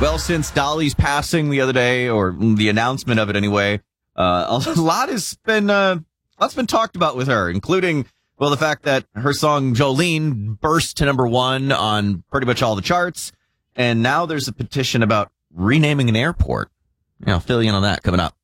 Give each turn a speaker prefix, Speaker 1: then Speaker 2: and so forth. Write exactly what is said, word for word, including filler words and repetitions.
Speaker 1: Well, since Dolly's passing the other day, or the announcement of it anyway, uh, a lot has been uh, lots been talked about with her, including, well, the fact that her song Jolene burst to number one on pretty much all the charts, and now there's a petition about renaming an airport. Yeah, I'll fill you in on that coming up.